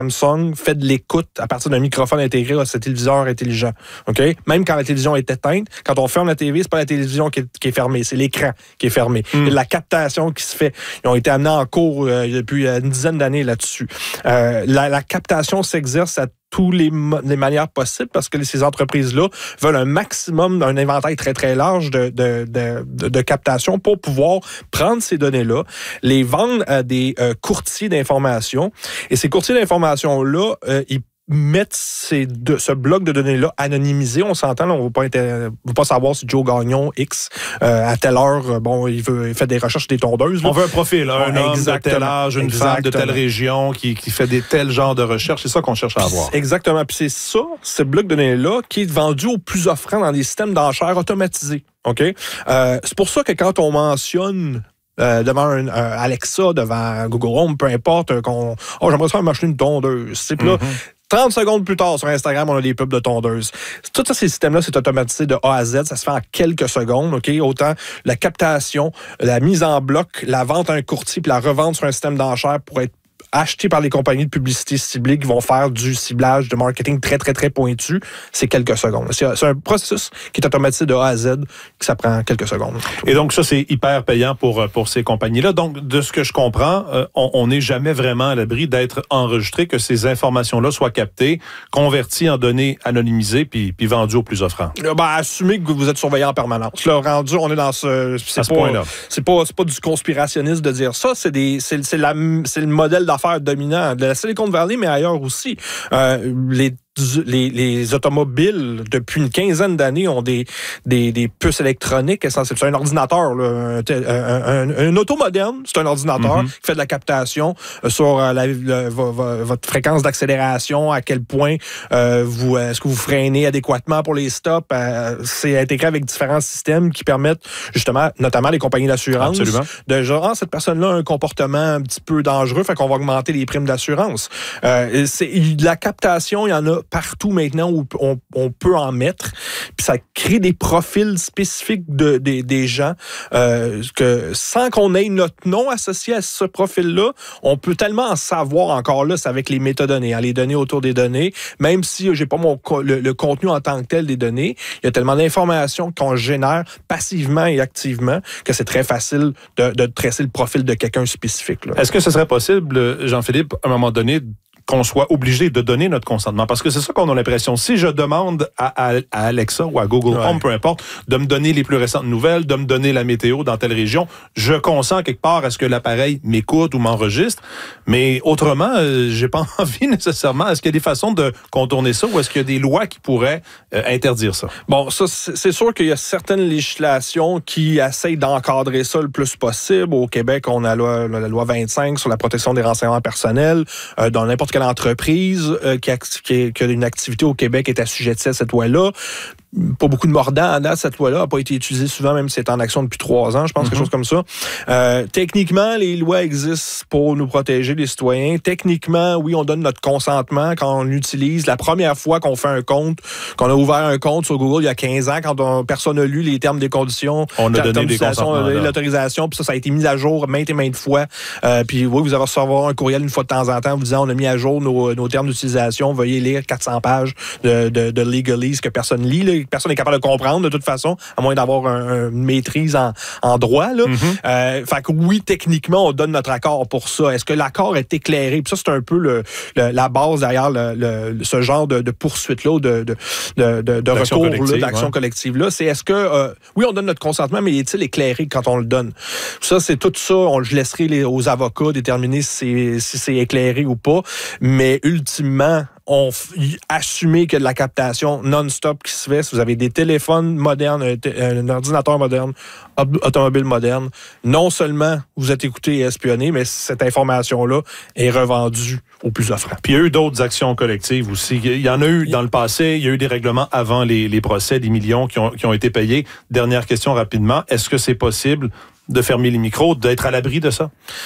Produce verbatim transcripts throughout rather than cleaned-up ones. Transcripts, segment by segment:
Samsung fait de l'écoute à partir d'un microphone intégré à ce téléviseur intelligent. Okay? Même quand la télévision est éteinte, quand on ferme la T V, c'est pas la télévision qui est, qui est fermée, c'est l'écran qui est fermé. Mm. Il y a la captation qui se fait. Ils ont été amenés en cours euh, depuis une dizaine d'années là-dessus. Euh, la, la captation s'exerce à toutes les, les manières possibles parce que ces entreprises-là veulent un maximum d'un inventaire très, très large de, de, de, de, de captation pour pouvoir prendre ces données-là, les vendre à des euh, courtiers d'information. Et ces courtiers d'information-là, euh, ils mettre ces deux, ce bloc de données-là anonymisé. On s'entend, là, on ne veut pas, inter... veut pas savoir si Joe Gagnon, X, euh, à telle heure, bon, il, veut, il fait des recherches des tondeuses. Là. On veut un profil, là, un homme de tel âge, une Exactement. femme de telle région qui, qui fait des tels genres de recherches. C'est ça qu'on cherche à avoir. Exactement. Puis c'est ça, ce bloc de données-là, qui est vendu au plus offrant dans des systèmes d'enchères automatisés. OK? Euh, c'est pour ça que quand on mentionne Euh, devant un, un Alexa, devant Google Home, peu importe, euh, qu'on oh, j'aimerais ça m'acheter une tondeuse. C'est mm-hmm. là, trente secondes plus tard, sur Instagram, on a des pubs de tondeuses. Tout ça, ces systèmes-là, c'est automatisé de A à Z. Ça se fait en quelques secondes, OK? Autant la captation, la mise en bloc, la vente à un courtier, puis la revente sur un système d'enchères pour être acheté par les compagnies de publicité ciblées qui vont faire du ciblage de marketing très, très, très pointu, c'est quelques secondes. C'est, c'est un processus qui est automatisé de A à Z, que ça prend quelques secondes. Et donc, ça, c'est hyper payant pour, pour ces compagnies-là. Donc, de ce que je comprends, euh, on n'est jamais vraiment à l'abri d'être enregistré, que ces informations-là soient captées, converties en données anonymisées, puis, puis vendues au plus offrant. Ben, assumez que vous êtes surveillé en permanence. Là, rendu, on est dans ce... C'est à ce pas, point-là. C'est pas, c'est pas du conspirationniste de dire ça. C'est, des, c'est, c'est, la, c'est le modèle d'affaires dominant de la Silicon Valley, mais ailleurs aussi. Euh, les Les, les automobiles, depuis une quinzaine d'années, ont des, des, des puces électroniques. C'est un ordinateur, là, un, un, un auto moderne, c'est un ordinateur mm-hmm. qui fait de la captation sur la, la, votre fréquence d'accélération, à quel point euh, vous, est-ce que vous freinez adéquatement pour les stops. Euh, c'est intégré avec différents systèmes qui permettent justement, notamment les compagnies d'assurance, Absolument. de genre, ah, cette personne-là a un comportement un petit peu dangereux, fait qu'on va augmenter les primes d'assurance. Euh, c'est, la captation, il y en a partout maintenant où on, on peut en mettre. Puis ça crée des profils spécifiques de, de, des gens euh, que sans qu'on ait notre nom associé à ce profil-là, on peut tellement en savoir encore là, c'est avec les métadonnées, hein, les données autour des données. Même si j'ai pas mon le, le contenu en tant que tel des données, il y a tellement d'informations qu'on génère passivement et activement que c'est très facile de, de tracer le profil de quelqu'un spécifique. Là. Est-ce que ce serait possible, Jean-Philippe, à un moment donné, qu'on soit obligé de donner notre consentement. Parce que c'est ça qu'on a l'impression. Si je demande à, à, à Alexa ou à Google ouais. Home, peu importe, de me donner les plus récentes nouvelles, de me donner la météo dans telle région, je consens quelque part à ce que l'appareil m'écoute ou m'enregistre. Mais autrement, euh, j'ai pas envie nécessairement. Est-ce qu'il y a des façons de contourner ça ou est-ce qu'il y a des lois qui pourraient euh, interdire ça? Bon, ça, c'est, c'est sûr qu'il y a certaines législations qui essayent d'encadrer ça le plus possible. Au Québec, on a la, la loi vingt-cinq sur la protection des renseignements personnels. Euh, dans n'importe quelle entreprise euh, qui, a, qui, qui a une activité au Québec est assujettie à cette loi-là. Pas beaucoup de mordants à date, cette loi-là n'a pas été utilisée souvent, même si c'est en action depuis trois ans, je pense, mm-hmm. quelque chose comme ça. Euh, techniquement, les lois existent pour nous protéger, les citoyens. Techniquement, oui, on donne notre consentement quand on utilise. La première fois qu'on fait un compte, qu'on a ouvert un compte sur Google il y a quinze ans, quand on, personne n'a lu les termes des conditions, on a donné des consentements, on a donné l'autorisation, puis ça, ça a été mis à jour maintes et maintes fois. Euh, puis oui, vous allez recevoir un courriel une fois de temps en temps vous disant on a mis à jour nos, nos termes d'utilisation, veuillez lire quatre cents pages de, de, de legalese que personne lit, là. Personne n'est capable de comprendre de toute façon, à moins d'avoir un, une maîtrise en, en droit. Là. Mm-hmm. Euh, fait que oui, techniquement, on donne notre accord pour ça. Est-ce que l'accord est éclairé? Puis ça, c'est un peu le, le, la base derrière le, le, ce genre de, de poursuite-là, de, de, de, de, de recours, là, d'action ouais. collective-là. C'est est-ce que, euh, oui, on donne notre consentement, mais est-il éclairé quand on le donne? Ça, c'est tout ça. On, je laisserai les, aux avocats déterminer si c'est, si c'est éclairé ou pas. Mais ultimement, on f- assumer que de la captation non-stop qui se fait, si vous avez des téléphones modernes, un, t- un ordinateur moderne, ob- automobile moderne, non seulement vous êtes écouté et espionné, mais cette information-là est revendue au plus offrant. Puis il y a eu d'autres actions collectives aussi. Il y en a eu dans le passé, il y a eu des règlements avant les, les procès, des millions qui ont, qui ont été payés. Dernière question rapidement, est-ce que c'est possible de fermer les micros, d'être à l'abri de ça?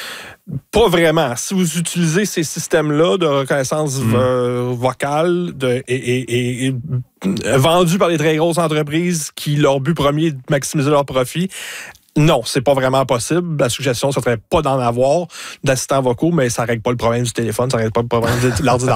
Pas vraiment. Si vous utilisez ces systèmes-là de reconnaissance mmh. euh, vocale de, et, et, et, et vendus par les très grosses entreprises qui, leur but premier est de maximiser leur profit, Non, c'est pas vraiment possible. La suggestion, ça serait pas d'en avoir d'assistants vocaux, mais ça règle pas le problème du téléphone, ça règle pas le problème de l'ordinateur.